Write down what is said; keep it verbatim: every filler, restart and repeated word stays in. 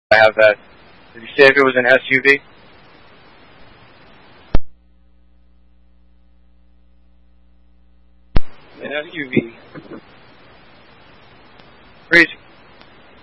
I have that. Did you say if it was an S U V? An S U V. Freeze.